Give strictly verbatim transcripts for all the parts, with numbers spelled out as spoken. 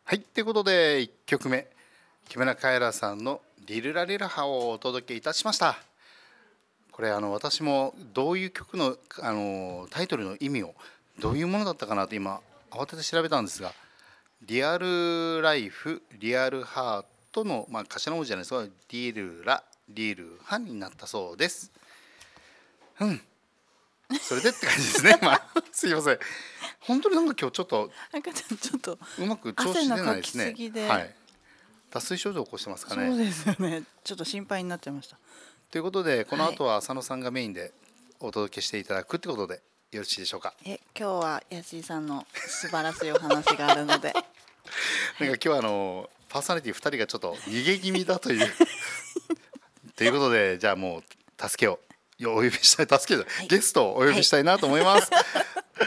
はい、ということでいっきょくめ、木村カエラさんのリルラリラハをお届けいたしました。これあの私もどういう曲の、あのタイトルの意味をどういうものだったかなと今慌てて調べたんですが、リアルライフリアルハートの、まあ、頭文字じゃないですがリルラリルハになったそうです。うんそれでって感じですね。まあすいません、本当になんか今日ちょっと赤ちゃんちょっとうまく調子出ないですね。 汗のかきすぎで、 はい、脱水症状を起こしてますかね。 そうですよね。ちょっと心配になっちゃいました。 ということでこの後は浅野さんがメインでお届けしていただくってことでよろしいでしょうか。 え今日はヤシーさんの素晴らしいお話があるのでなんか今日はあのパーソナリティふたりがちょっと逃げ気味だというということで、じゃあもう助けをお呼びしたい助けで、はい、ゲストをお呼びしたいなと思います、はい、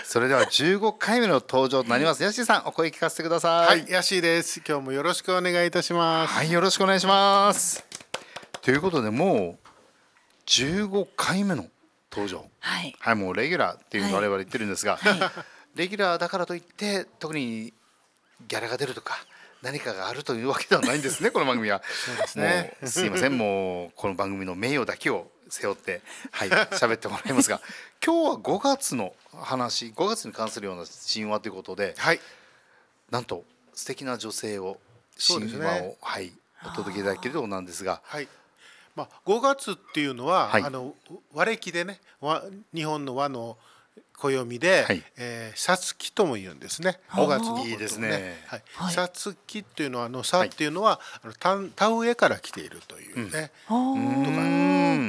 それではじゅうごかいめの登場となります、はい、ヤシーさんお声聞かせてください。 はい、ヤシーです。今日もよろしくお願いいたします。 はい、よろしくお願いします。ということでもうじゅうごかいめの登場、 はい、 はい、もうレギュラーっていうのを我々言ってるんですが、はいはい、レギュラーだからといって特にギャラが出るとか何かがあるというわけではないんですねこの番組は。 そうですね、 もうすいません、もうこの番組の名誉だけを背負ってはい喋ってもらいますが今日はごがつの話、ごがつに関するような神話ということで、はい、なんと素敵な女性を神話を、ね、はい、お届けいただけるようなんですが、 はい、まあ、ごがつっていうのは、はい、あの和暦でね、日本の和の暦で、はい、えー、さつきとも言うんですね。ごがつのことをね。いいですね。さつきっていうのはあのさっていうのは、はい、あの田植えから来ているというね。うん、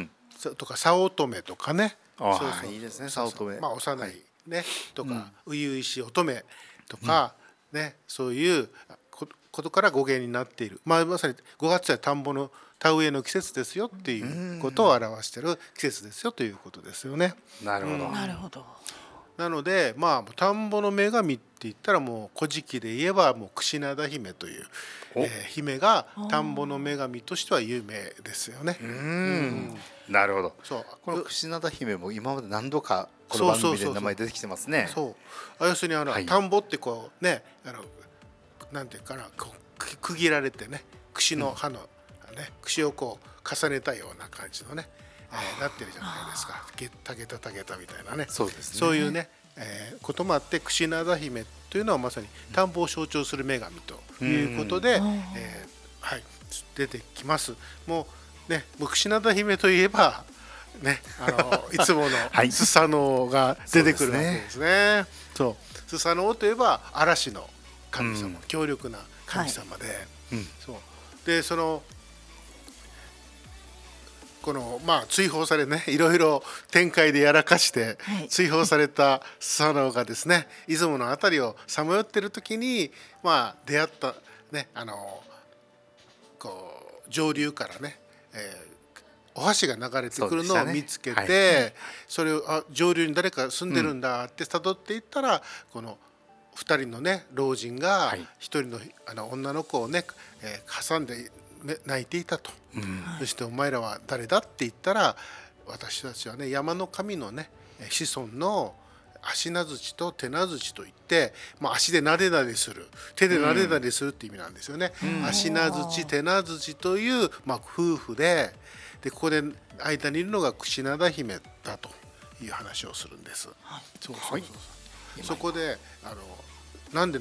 とかとか早乙女とかね。 そうそう、いいですね、早乙女。 まあ幼いね、はい、とか初々しい乙女とか、うん、ね、そういうことから語源になっている。まあまさにごがつは田んぼの田植えの季節ですよっていうことを表している季節ですよということですよね。 なるほど。 なるほど。 なのでまあ田んぼの女神って言ったらもう古事記で言えばもう櫛灘姫という、えー、姫が田んぼの女神としては有名ですよね。 うん、なるほど。そう、この櫛灘姫も今まで何度かこの番組で名前出てきてますね。 そう、要するにあの、はい、田んぼってこうね、あのなんていうかな、こう区切られてね、櫛の葉の、うん、ね、櫛をこう重ねたような感じのね、えー、なってるじゃないですか。たげたたげたみたいなね。 そうですね。 そういうね、えー、こともあって櫛灘姫というのはまさに田んぼを象徴する女神ということで、うん、えー、はい、出てきます。もうね、櫛灘姫といえばね、あのいつものスサノオが出てくるわけですね。そう、スサノオといえば嵐の神様、うん、強力な神様で、はい、うん、そうでそのこのまあ追放されね、いろいろ展開でやらかして追放されたスサノオがですね、出雲の辺りをさまよっている時にまあ出会ったね、あのこう上流からね、えー、お箸が流れてくるのを見つけて、ね、はい、それをあ上流に誰か住んでるんだって辿っていったら、うん、このふたりのね老人がひとりの、あの女の子をね、えー、挟んで泣いていたと、うん、そしてお前らは誰だって言ったら、私たちはね山の神のね子孫の足名槌と手名槌といって、まあ、足でなでなでする、手でなでなでするって意味なんですよね、うん、足名槌手名槌という、まあ、夫婦で、でここで間にいるのが櫛灘姫だという話をするんです。はい、そうそうそうそう、はい、そこであのなんで